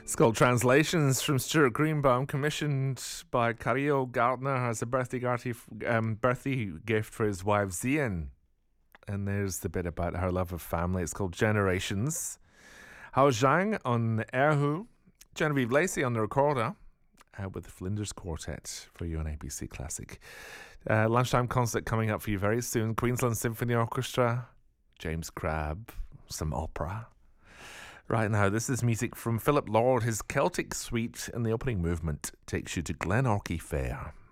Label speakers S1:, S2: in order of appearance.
S1: It's called Translations from Stuart Greenbaum, commissioned by Carillo Gardner as a birthday gift for his wife Zian. And there's the bit about her love of family. It's called Generations. Hao Zhang on erhu, Genevieve Lacey on the recorder, with the Flinders Quartet for you on ABC Classic. Lunchtime concert coming up for you very soon. Queensland Symphony Orchestra, James Crabb, some opera. Right now, this is music from Philip Lord. His Celtic Suite in the opening movement takes you to Glenorchy Fair.